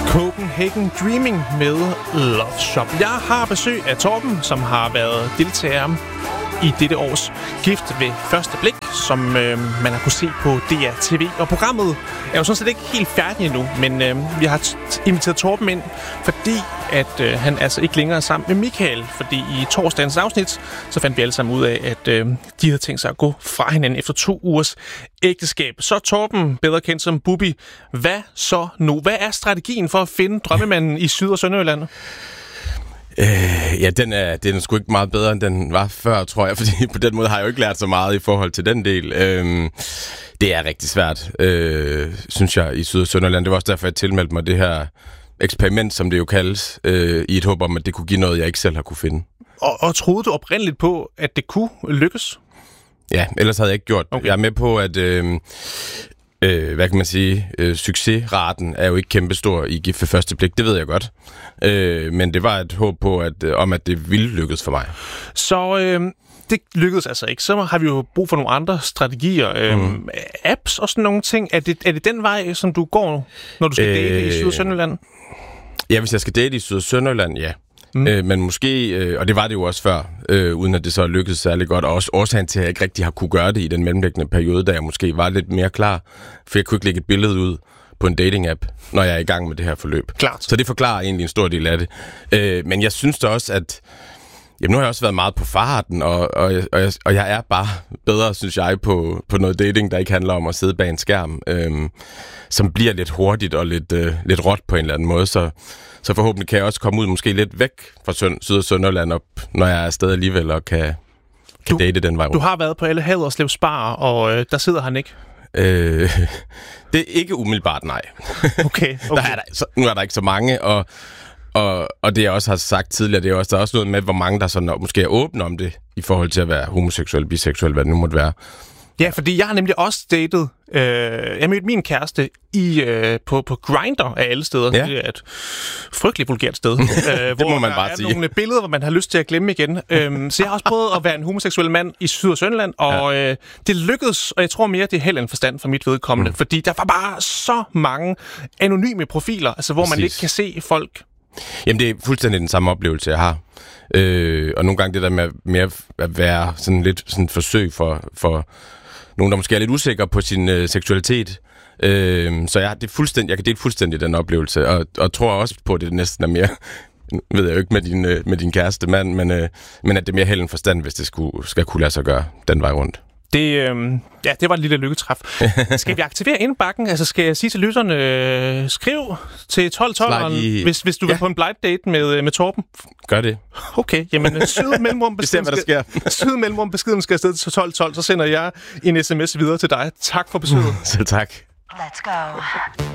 Copenhagen Dreaming med Love Shop. Jeg har besøg af Torben, som har været deltager i dette års Gift ved første blik, som man har kunne se på DR TV. Og programmet er jo sådan set ikke helt færdigt endnu, men vi har inviteret Torben ind, fordi at han altså ikke længere er sammen med Michael. Fordi i torsdagens afsnit, så fandt vi alle sammen ud af, at de havde tænkt sig at gå fra hinanden efter 2 ugers ægteskab. Så Torben, bedre kendt som Bubi, hvad så nu? Hvad er strategien for at finde drømmemanden i Syd- og Sønderjylland? Ja, den er sgu ikke meget bedre, end den var før, tror jeg, fordi på den måde har jeg jo ikke lært så meget i forhold til den del. Det er rigtig svært, synes jeg, i Syd- og Sønderjylland. Det var også derfor, jeg tilmeldte mig det her eksperiment, som det jo kaldes, i et håb om, at det kunne give noget, jeg ikke selv har kunne finde. Og troede du oprindeligt på, at det kunne lykkes? Ja, ellers havde jeg ikke gjort det. Okay. Jeg er med på, at hvad kan man sige, succesraten er jo ikke kæmpestor i Gift ved første blik, det ved jeg godt. Men det var et håb på, at det ville lykkes for mig. Så det lykkedes altså ikke. Så har vi jo brug for nogle andre strategier. Apps og sådan nogle ting. Er det den vej, som du går, når du skal date i Syd- og Sønderjylland? Ja, hvis jeg skal date i Syd- og Sønderjylland, ja. Men måske, og det var det jo også før, uden at det så lykkedes særlig godt, og også årsagen til, at jeg ikke rigtig har kunne gøre det i den mellemliggende periode, da jeg måske var lidt mere klar, for jeg kunne ikke lægge et billede ud på en dating-app, når jeg er i gang med det her forløb. Klart. Så det forklarer egentlig en stor del af det. Men jeg synes da også, at nu har jeg også været meget på farten, og jeg er bare bedre, synes jeg, på noget dating, der ikke handler om at sidde bag en skærm, som bliver lidt hurtigt og lidt råt på en eller anden måde, så forhåbentlig kan jeg også komme ud måske lidt væk fra Syd- og Sønderjylland, når jeg er afsted alligevel og kan date den vej rundt. Du har været på alle Haderslev Spar, og der sidder han ikke? Det er ikke umiddelbart, nej. Okay. Nu er der ikke så mange, og det jeg også har sagt tidligere, der er også noget med, hvor mange der sådan måske er åbne om det, i forhold til at være homoseksuel, biseksuel, hvad det nu måtte være. Ja, fordi jeg har nemlig også datet. Jeg mødte min kæreste på Grindr af alle steder. Ja. Det er et frygteligt vulgært sted. Det må man bare sige. Hvor der er nogle billeder, hvor man har lyst til at glemme igen. Så jeg har også prøvet at være en homoseksuel mand i Syd- og Sønderjylland, og det lykkedes, og jeg tror mere, det er held end forstand for mit vedkommende. Fordi der var bare så mange anonyme profiler, altså hvor man ikke kan se folk. Jamen, det er fuldstændig den samme oplevelse, jeg har. Og nogle gange det der med at være sådan lidt sådan forsøg for nogen, der måske er lidt usikre på sin seksualitet. Så jeg kan dele fuldstændig den oplevelse, og tror også på, at det næsten er mere, ved jeg jo ikke med din kæreste mand, men at det er mere held end forstand, hvis det skal kunne lade sig gøre den vej rundt. Det var et lille lykketræf. Skal vi aktivere indbakken? Altså, skal jeg sige til lytterne, skriv til 1212'eren, hvis du vil på en blind date med Torben? Gør det. Okay, jamen syd mellemrum beskeden skal afsted til 1212, så sender jeg en sms videre til dig. Tak for besøget. Selv tak. Let's go.